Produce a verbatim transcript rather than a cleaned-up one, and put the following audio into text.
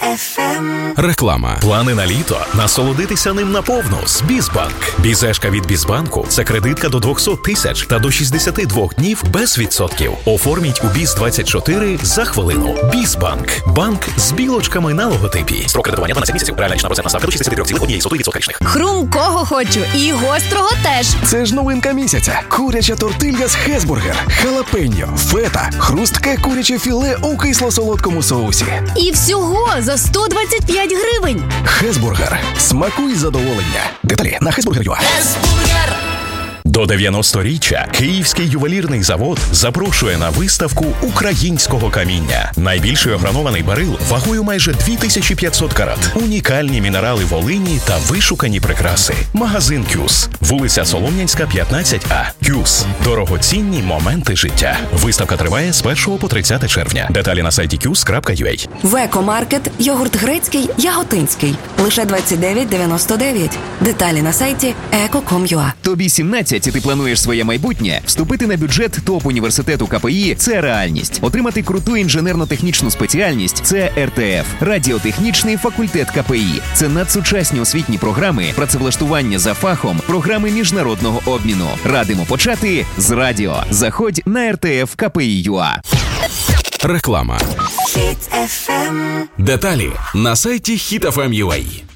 еф ем. Реклама. Плани на літо? Насолодитися ним наповну з Бізбанк. Бізешка від Бізбанку – це кредитка до двісті тисяч та до шістдесят два днів без відсотків. Оформіть у Біз двадцять чотири за хвилину. Бізбанк. Банк з білочками на логотипі. Строк кредитування дванадцять місяців. Реальна річна процентна ставка до шістдесят три цілих одна десята відсотка річних. Хрумкого хочу і гострого теж. Це ж новинка місяця. Куряча тортилья з Хесбургер. Халапеньо, фета, хрустке куряче філе у кисло-солодкому соусі. І всього за сто двадцять п'ять гривень. Хесбургер. Смакуй задоволення. Деталі на хесбургер точка ю а. Хесбургер. До дев'яносторіччя Київський ювелірний завод запрошує на виставку українського каміння. Найбільший огранований барил вагою майже дві тисячі п'ятсот карат. Унікальні мінерали Волині та вишукані прикраси. Магазин «Кюс». Вулиця Солом'янська, п'ятнадцять А. «Кюс». Дорогоцінні моменти життя. Виставка триває з першого по тридцяте червня. Деталі на сайті кюс крапка ю а. В Екомаркет йогурт грецький, яготинський. Лише двадцять дев'ять дев'яносто дев'ять. Деталі на сайті еко крапка ком крапка ю а. Тобі сімнадцять, і ти плануєш своє майбутнє? Вступити на бюджет топ-університету КПІ – це реальність. Отримати круту інженерно-технічну спеціальність – це ер те еф. Радіотехнічний факультет КПІ. Це надсучасні освітні програми, працевлаштування за фахом, програми міжнародного обміну. Радимо почати з радіо. Заходь на ер те еф ка пе і точка ю а. Реклама. Хіт еф ем. Деталі на сайті хіт еф ем точка ю а.